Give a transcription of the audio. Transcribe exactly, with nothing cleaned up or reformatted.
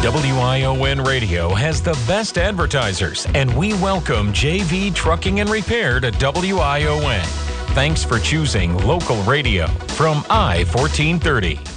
W I O N Radio has the best advertisers, and we welcome J V Trucking and Repair to W I O N. Thanks for choosing local radio from I fourteen thirty.